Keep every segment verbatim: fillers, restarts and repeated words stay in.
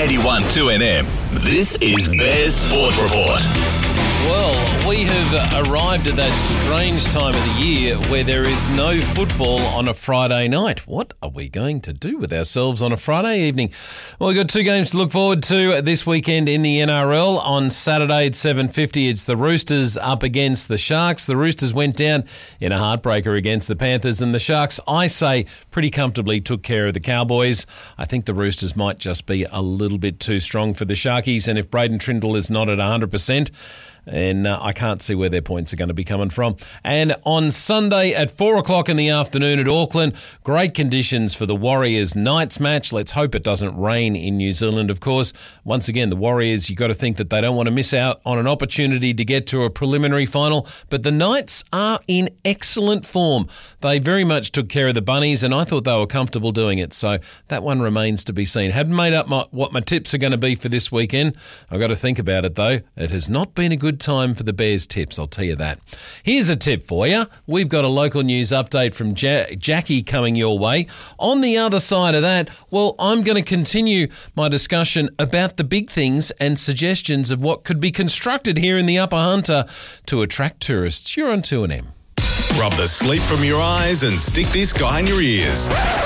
eighty-one two N M. This is Bears Sport Report. Well, we have arrived at that strange time of the year where there is no football on a Friday night. What are we going to do with ourselves on a Friday evening? Well, we've got two games to look forward to this weekend in the N R L. On Saturday at seven fifty, it's the Roosters up against the Sharks. The Roosters went down in a heartbreaker against the Panthers, and the Sharks, I say, pretty comfortably took care of the Cowboys. I think the Roosters might just be a little bit too strong for the Sharkies, and if Braden Trindle is not at one hundred percent, and uh, I can't see where their points are going to be coming from. And on Sunday at four o'clock in the afternoon at Auckland, great conditions for the Warriors Knights match. Let's hope it doesn't rain in New Zealand, of course. Once again, the Warriors, you've got to think that they don't want to miss out on an opportunity to get to a preliminary final. But the Knights are in excellent form. They very much took care of the Bunnies, and I thought they were comfortable doing it. So that one remains to be seen. Haven't made up my, what my tips are going to be for this weekend. I've got to think about it, though. It has not been a good time for the Bears tips, I'll tell you that. Here's a tip for you. We've got a local news update from ja- Jackie coming your way. On the other side of that, well, I'm going to continue my discussion about the big things and suggestions of what could be constructed here in the Upper Hunter to attract tourists. You're on two N M. Rub the sleep from your eyes and stick this guy in your ears.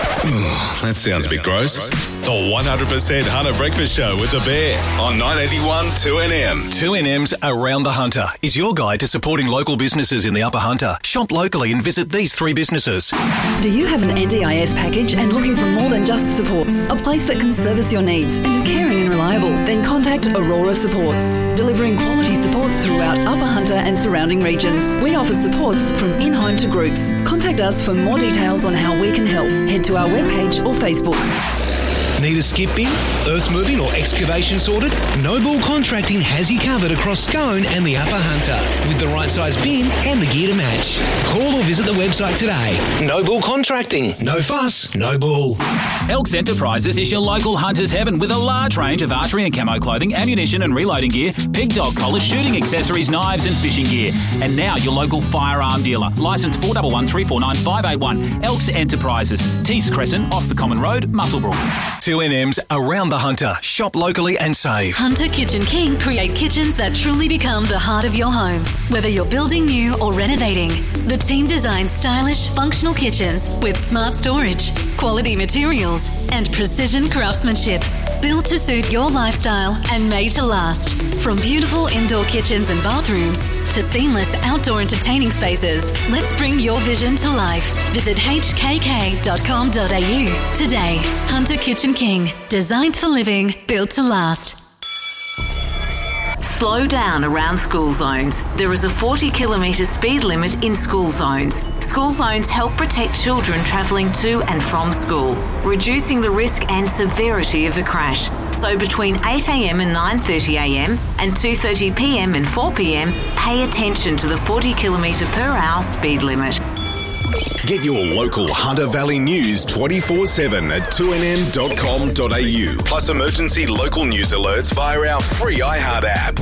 That sounds a bit gross. The one hundred percent Hunter Breakfast Show with the Bear on nine eighty-one two N M. two N M's Around the Hunter is your guide to supporting local businesses in the Upper Hunter. Shop locally and visit these three businesses. Do you have an N D I S package and looking for more than just supports? A place that can service your needs and is caring and reliable? Then contact Aurora Supports, delivering quality supports throughout Upper Hunter and surrounding regions. We offer supports from in-home to groups. Contact us for more details on how we can help. Head to our webpage or Facebook. Need a skip bin, earth moving or excavation sorted? Noble Contracting has you covered across Scone and the Upper Hunter with the right size bin and the gear to match. Call or visit the website today. Noble Contracting. No fuss, no bull. Elks Enterprises is your local hunter's heaven with a large range of archery and camo clothing, ammunition and reloading gear, pig dog collars, shooting accessories, knives and fishing gear. And now your local firearm dealer. Licence four one one three four nine five eight one. Elks Enterprises. Tees Crescent, off the Common Road, Muswellbrook. two N M's Around the Hunter. Shop locally and save. Hunter Kitchen King create kitchens that truly become the heart of your home. Whether you're building new or renovating, the team designs stylish, functional kitchens with smart storage, quality materials, and precision craftsmanship. Built to suit your lifestyle and made to last. From beautiful indoor kitchens and bathrooms to seamless outdoor entertaining spaces, let's bring your vision to life. Visit h k k dot com dot a u today. Hunter Kitchen King. Designed for living, built to last. Slow down around school zones. There is a forty kilometre speed limit in school zones. School zones help protect children travelling to and from school, reducing the risk and severity of a crash. So between eight a m and nine thirty a m and two thirty p m and four p m, pay attention to the forty kilometre per hour speed limit. Get your local Hunter Valley news twenty-four seven at two n m dot com dot a u. Plus emergency local news alerts via our free iHeart app.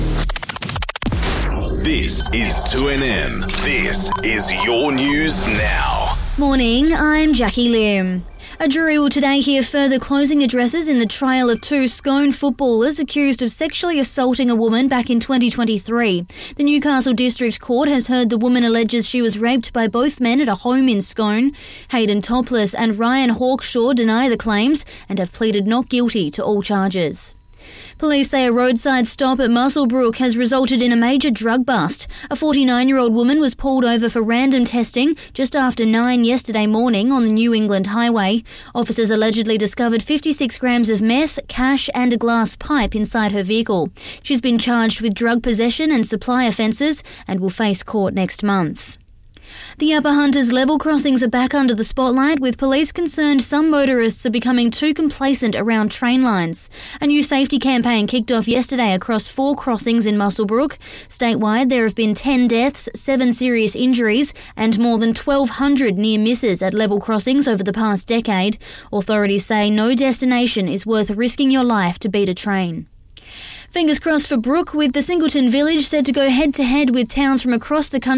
This is two N M. This is your news now. Morning, I'm Jackie Lim. A jury will today hear further closing addresses in the trial of two Scone footballers accused of sexually assaulting a woman back in twenty twenty-three. The Newcastle District Court has heard the woman alleges she was raped by both men at a home in Scone. Hayden Topless and Ryan Hawkshaw deny the claims and have pleaded not guilty to all charges. Police say a roadside stop at Muswellbrook has resulted in a major drug bust. A forty-nine-year-old woman was pulled over for random testing just after nine yesterday morning on the New England Highway. Officers allegedly discovered fifty-six grams of meth, cash and a glass pipe inside her vehicle. She's been charged with drug possession and supply offences and will face court next month. The Upper Hunter's level crossings are back under the spotlight, with police concerned some motorists are becoming too complacent around train lines. A new safety campaign kicked off yesterday across four crossings in Muswellbrook. Statewide, there have been ten deaths, seven serious injuries and more than twelve hundred near misses at level crossings over the past decade. Authorities say no destination is worth risking your life to beat a train. Fingers crossed for Brooke, with the Singleton Village said to go head-to-head with towns from across the country